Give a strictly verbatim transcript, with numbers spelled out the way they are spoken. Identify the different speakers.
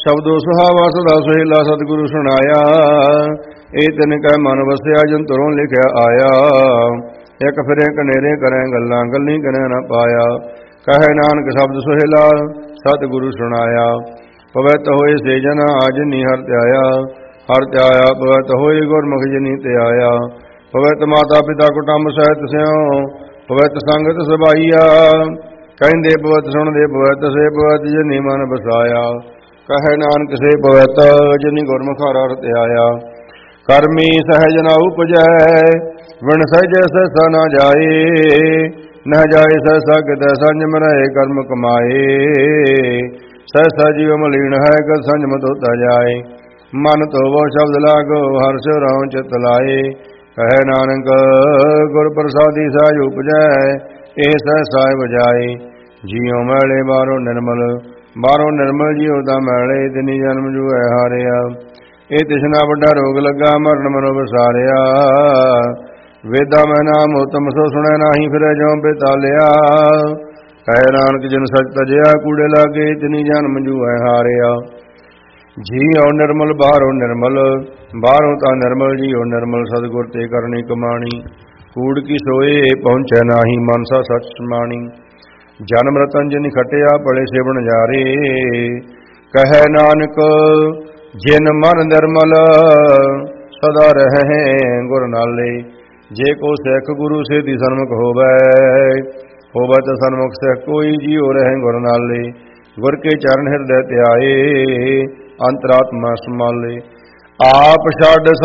Speaker 1: ਸ਼ਬਦੋ ਸੁਹਾਵਾ ਸਦਾ ਸੁਹੇਲਾ ਸਤਿਗੁਰੂ ਸੁਣਾਇਆ। ਇਹ ਤਿਨ ਕਹਿ ਮਨ ਵਸਿਆ ਜੰਤਰੋਂ ਲਿਖਿਆ ਆਇਆ। ਇੱਕ ਫਿਰੇ ਕਨੇਰੇ ਕਰੇ ਗੱਲਾਂ ਗੱਲੀ ਕਰੇ ਨਾ ਪਾਇਆ। ਕਹੇ ਨਾਨਕ ਸ਼ਬਦ ਸੁਹੇਲਾ ਸਤਿਗੁਰੂ ਸੁਣਾਇਆ। ਪਵਿੱਤ ਹੋਏ ਸੇ ਜਨ ਆਜ ਨੀ ਹਰ ਧਿਆਇਆ। ਹਰ ਧਿਆਇਆ ਪਵਿੱਤ ਹੋਏ ਗੁਰਮੁਖ ਜਿਨੀ ਧਿਆਇਆ। ਪਵਿੱਤ ਮਾਤਾ ਪਿਤਾ ਕੁਟੰਬ ਸਹਿਤ ਸਿਉ ਪਵਿੱਤ ਸੰਗਤ ਸਬਾਈਆ। ਕਹਿੰਦੇ ਪਵਿੱਤ ਸੁਣਦੇ ਪਵਿੱਤ ਸੇ ਪਵਿੱਤ ਜਿਨੀ ਮਨ ਬਸਾਇਆ। ਕਹੇ ਨਾਨਕ ਸੇ ਪਵਿੱਤ ਜਿਨੀ ਗੁਰਮੁਖ ਹਰ ਧਿਆਇਆ। ਕਰਮੀ ਸਹਿਜ ਨ ਉਪਜੈ ਵਿਣ ਸਹਿਜੈ ਸਹਿਸਾ ਨਾ ਜਾਏ। ਨ ਜਾਏ ਸਹਿਸਾ ਕਿਤੈ ਸੰਜਮ ਰਹੇ ਕਰਮ ਕਮਾਏ। ਸਹਿਸਾ ਜੀਵ ਮਲੀਨ ਹੈ ਕਦ ਸੰਜਮ ਧੋਤਾ ਜਾਏ। ਮਨ ਧੋਵੋ ਸ਼ਬਦ ਲਾਗੋ ਹਰਿ ਸਿਉ ਰਾਉ ਚਿਤ ਲਾਏ। ਕਹੇ ਨਾਨਕ ਗੁਰ ਪ੍ਰਸਾਦੀ ਸਹਿਜ ਉਪਜੈ ਇਹ ਸਹਿਸਾ ਬਜਾਏ। ਜੀਉ ਮੈਲੇ ਬਾਹਰੋਂ ਨਿਰਮਲ ਬਾਹਰੋਂ ਨਿਰਮਲ ਜੀਉ ਦਾ ਮੈਲੇ ਤਿਨੀ ਜਨਮ ਜੂਐ ਹਾਰਿਆ। ਇਹ ਤਿਸਨਾ ਵੱਡਾ ਰੋਗ ਲੱਗਾ ਮਰਨ ਮਨੋ ਵਿਸਾਰਿਆ। ਵੇਦਾਂ ਮੈਂ ਨਾਮ ਉਤਮ ਸੋ ਸੁਣੈ ਨਾਹੀ ਫਿਰੈ ਜਿਉ ਬੇਤਾਲਿਆ। ਕਹੇ ਨਾਨਕ ਜਿਨ ਸਚ ਤਜਿਆ ਕੂੜੇ ਲਾਗੇ ਤਿਨੀ ਜਨਮ ਜੂਐ ਹਾਰਿਆ। ਜੀਉ ਨਿਰਮਲ ਬਾਹਰੋਂ ਨਿਰਮਲ ਬਾਹਰੋਂ ਤਾਂ ਨਿਰਮਲ ਜੀਉ ਨਿਰਮਲ ਸਤਿਗੁਰ ਤੇ ਕਰਨੀ ਕਮਾਣੀ। ਕੂੜ ਕੀ ਸੋਏ ਪਹੁੰਚੈ ਨਾਹੀ ਮਨਸਾ ਸਚ ਸਮਾਣੀ। ਜਨਮ ਰਤਨ ਜਿਨ ਖਟਿਆ ਭਲੇ ਸੇਵਨ ਜਾਰੇ। ਕਹੈ ਨਾਨਕ ਜਿਨ ਮਨ ਨਿਰਮਲ ਸਦਾ ਰਹੈ ਗੁਰ ਨਾਲੇ। ਜੇ ਕੋ ਸਿੱਖ ਗੁਰੂ ਸੇਧੀ ਸਨਮੁਖ ਹੋਵੈ ਹੋਵੈ ਤਾਂ ਸਨਮੁਖ ਸਿੱਖ ਕੋਈ ਜੀਉ ਰਹਿ ਗੁਰ ਨਾਲੇ। ਗੁਰ ਕੇ ਚਰਨ ਹਿਰਦੈ ਧਿਆਏ ਅੰਤਰਾਤਮਾ ਸਮਾਲੇ। ਆਪ ਛੱਡ